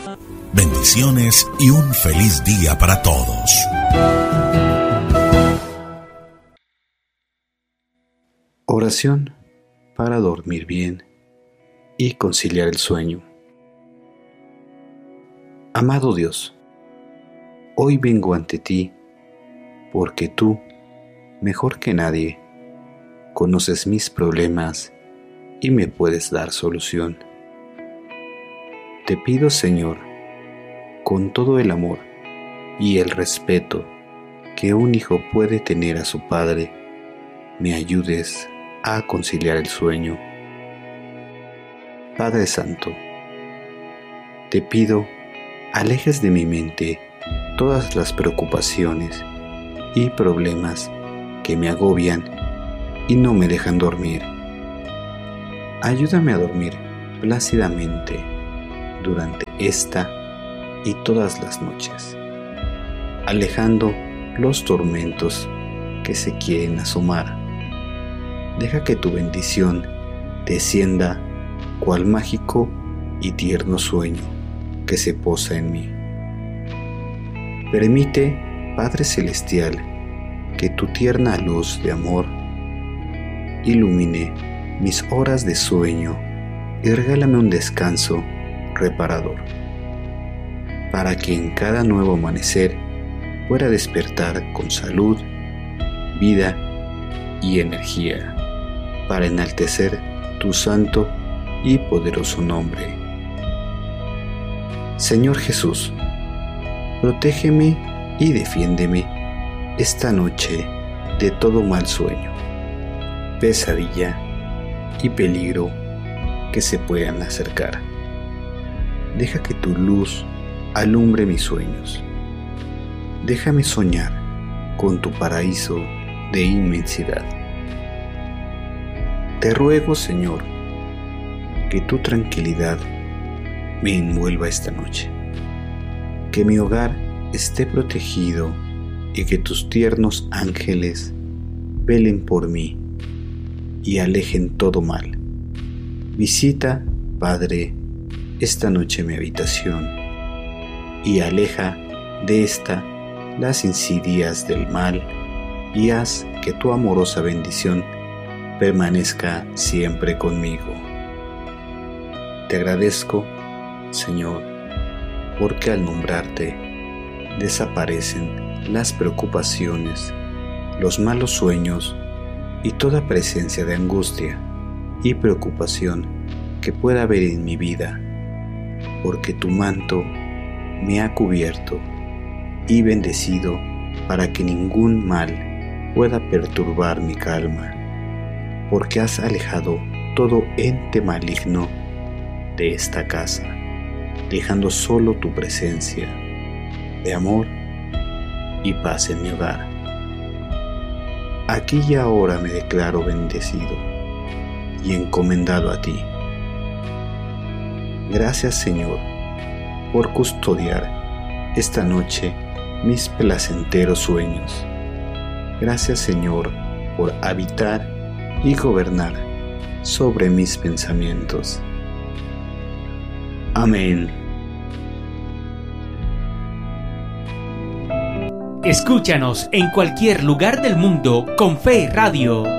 Bendiciones y un feliz día para todos. Oración para dormir bien y conciliar el sueño. Amado Dios, hoy vengo ante ti porque tú, mejor que nadie, conoces mis problemas y me puedes dar solución. Te pido, Señor, con todo el amor y el respeto que un hijo puede tener a su padre, me ayudes a conciliar el sueño. Padre Santo, te pido, alejes de mi mente todas las preocupaciones y problemas que me agobian y no me dejan dormir. Ayúdame a dormir plácidamente durante esta y todas las noches, alejando los tormentos que se quieren asomar. Deja que tu bendición descienda cual mágico y tierno sueño que se posa en mí. Permite, Padre Celestial, que tu tierna luz de amor ilumine mis horas de sueño y regálame un descanso reparador, para que en cada nuevo amanecer pueda despertar con salud, vida y energía, para enaltecer tu santo y poderoso nombre. Señor Jesús, protégeme y defiéndeme esta noche de todo mal sueño, pesadilla y peligro que se puedan acercar. Deja que tu luz alumbre mis sueños. Déjame soñar con tu paraíso de inmensidad. Te ruego, Señor, que tu tranquilidad me envuelva esta noche, que mi hogar esté protegido y que tus tiernos ángeles velen por mí y alejen todo mal. Visita, Padre, esta noche mi habitación y aleja de esta las insidias del mal y haz que tu amorosa bendición permanezca siempre conmigo. Te agradezco, Señor, porque al nombrarte desaparecen las preocupaciones, los malos sueños y toda presencia de angustia y preocupación que pueda haber en mi vida, porque tu manto me ha cubierto y bendecido para que ningún mal pueda perturbar mi calma, porque has alejado todo ente maligno de esta casa, dejando solo tu presencia de amor y paz en mi hogar. Aquí y ahora me declaro bendecido y encomendado a ti. Gracias, Señor, por custodiar esta noche mis placenteros sueños. Gracias, Señor, por habitar y gobernar sobre mis pensamientos. Amén. Escúchanos en cualquier lugar del mundo con Fe Radio.